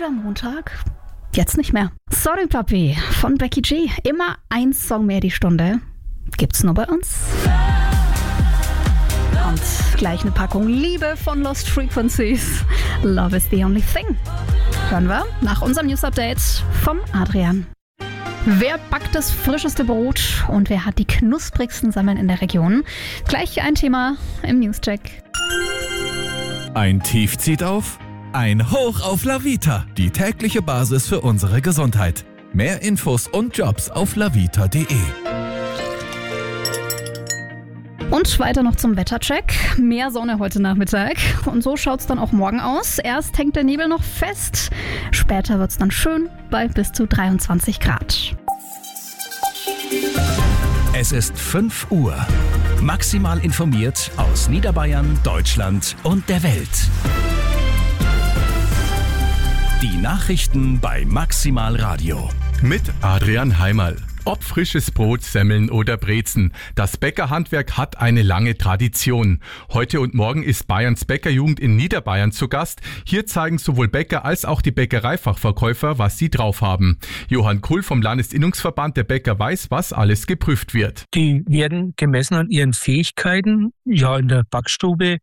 wieder Montag? Jetzt nicht mehr. Sorry Papi von Becky G. Immer ein Song mehr die Stunde. Gibt's nur bei uns. Und gleich eine Packung Liebe von Lost Frequencies. Love is the only thing. Hören wir nach unserem News-Update vom Adrian. Wer backt das frischeste Brot und wer hat die knusprigsten Semmeln in der Region? Gleich ein Thema im Newscheck. Ein Tief zieht auf, ein Hoch auf La Vita, die tägliche Basis für unsere Gesundheit. Mehr Infos und Jobs auf lavita.de. Und weiter noch zum Wettercheck. Mehr Sonne heute Nachmittag. Und so schaut's dann auch morgen aus. Erst hängt der Nebel noch fest. Später wird's dann schön bei bis zu 23 Grad. Es ist 5 Uhr. Maximal informiert aus Niederbayern, Deutschland und der Welt. Die Nachrichten bei Maximal Radio. Mit Adrian Heimerl. Ob frisches Brot, Semmeln oder Brezen, das Bäckerhandwerk hat eine lange Tradition. Heute und morgen ist Bayerns Bäckerjugend in Niederbayern zu Gast. Hier zeigen sowohl Bäcker als auch die Bäckereifachverkäufer, was sie drauf haben. Johann Kuhl vom Landesinnungsverband der Bäcker weiß, was alles geprüft wird. Die werden gemessen an ihren Fähigkeiten, in der Backstube,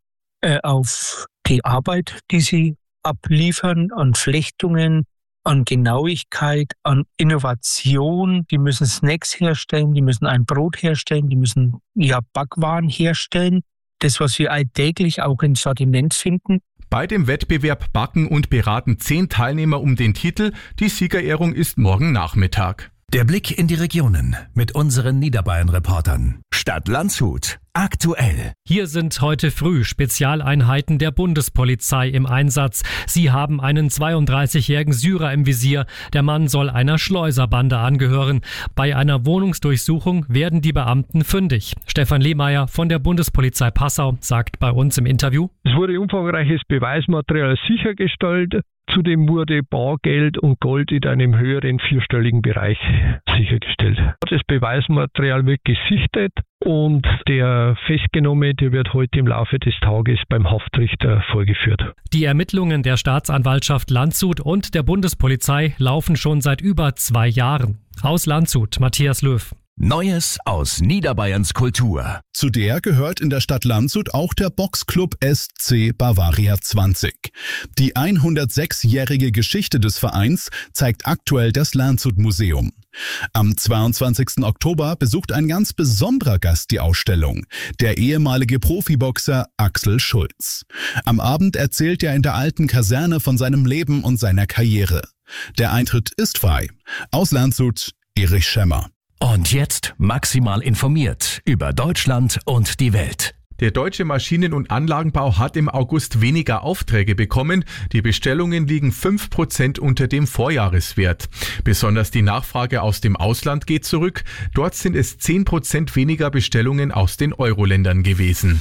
auf die Arbeit, die sie abliefern, an Flechtungen, an Genauigkeit, an Innovation. Die müssen Snacks herstellen, die müssen ein Brot herstellen, die müssen Backwaren herstellen. Das, was wir alltäglich auch im Sortiment finden. Bei dem Wettbewerb backen und beraten 10 Teilnehmer um den Titel. Die Siegerehrung ist morgen Nachmittag. Der Blick in die Regionen mit unseren Niederbayern-Reportern. Stadt Landshut. Aktuell. Hier sind heute früh Spezialeinheiten der Bundespolizei im Einsatz. Sie haben einen 32-jährigen Syrer im Visier. Der Mann soll einer Schleuserbande angehören. Bei einer Wohnungsdurchsuchung werden die Beamten fündig. Stefan Lehmeier von der Bundespolizei Passau sagt bei uns im Interview: Es wurde umfangreiches Beweismaterial sichergestellt. Zudem wurde Bargeld und Gold in einem höheren 4-stelligen Bereich sichergestellt. Das Beweismaterial wird gesichtet und der Festgenommene wird heute im Laufe des Tages beim Haftrichter vorgeführt. Die Ermittlungen der Staatsanwaltschaft Landshut und der Bundespolizei laufen schon seit über 2 Jahren. Aus Landshut, Matthias Löw. Neues aus Niederbayerns Kultur. Zu der gehört in der Stadt Landshut auch der Boxclub SC Bavaria 20. Die 106-jährige Geschichte des Vereins zeigt aktuell das Landshut Museum. Am 22. Oktober besucht ein ganz besonderer Gast die Ausstellung, der ehemalige Profiboxer Axel Schulz. Am Abend erzählt er in der alten Kaserne von seinem Leben und seiner Karriere. Der Eintritt ist frei. Aus Landshut, Erich Schemmer. Und jetzt maximal informiert über Deutschland und die Welt. Der deutsche Maschinen- und Anlagenbau hat im August weniger Aufträge bekommen. Die Bestellungen liegen 5% unter dem Vorjahreswert. Besonders die Nachfrage aus dem Ausland geht zurück. Dort sind es 10% weniger Bestellungen aus den Euro-Ländern gewesen.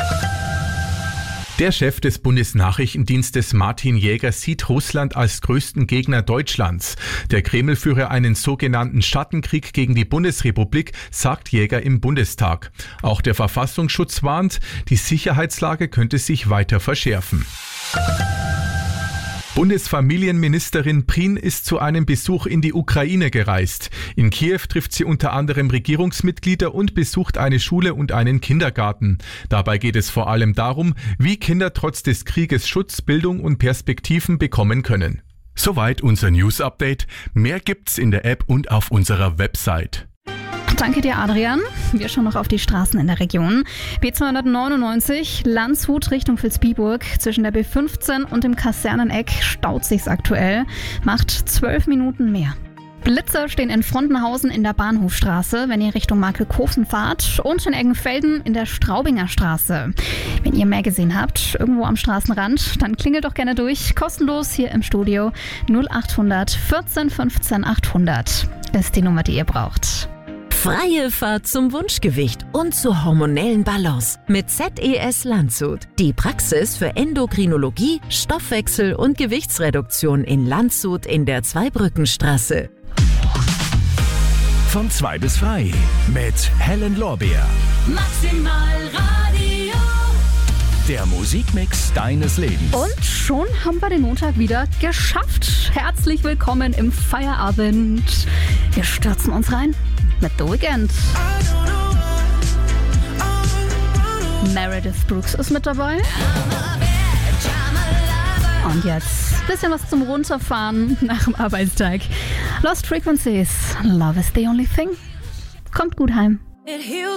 Der Chef des Bundesnachrichtendienstes Martin Jäger sieht Russland als größten Gegner Deutschlands. Der Kreml führe einen sogenannten Schattenkrieg gegen die Bundesrepublik, sagt Jäger im Bundestag. Auch der Verfassungsschutz warnt, die Sicherheitslage könnte sich weiter verschärfen. Bundesfamilienministerin Prien ist zu einem Besuch in die Ukraine gereist. In Kiew trifft sie unter anderem Regierungsmitglieder und besucht eine Schule und einen Kindergarten. Dabei geht es vor allem darum, wie Kinder trotz des Krieges Schutz, Bildung und Perspektiven bekommen können. Soweit unser News-Update. Mehr gibt's in der App und auf unserer Website. Danke dir, Adrian. Wir schauen noch auf die Straßen in der Region. B299 Landshut Richtung Vilsbiburg. Zwischen der B15 und dem Kaserneneck staut sich's aktuell. Macht 12 Minuten mehr. Blitzer stehen in Frontenhausen in der Bahnhofstraße, wenn ihr Richtung Markelkofen fahrt, und in Eggenfelden in der Straubinger Straße. Wenn ihr mehr gesehen habt, irgendwo am Straßenrand, dann klingelt doch gerne durch. Kostenlos hier im Studio 0800 14 15 800 ist die Nummer, die ihr braucht. Freie Fahrt zum Wunschgewicht und zur hormonellen Balance mit ZES Landshut. Die Praxis für Endokrinologie, Stoffwechsel und Gewichtsreduktion in Landshut in der Zweibrückenstraße. Von 2 bis frei mit Helen Lorbeer. Maximal Radio. Der Musikmix deines Lebens. Und schon haben wir den Montag wieder geschafft. Herzlich willkommen im Feierabend. Wir stürzen uns rein mit The Weeknd. Meredith Brooks ist mit dabei. Und jetzt ein bisschen was zum Runterfahren nach dem Arbeitstag. Lost Frequencies, Love is the only thing. Kommt gut heim. It heals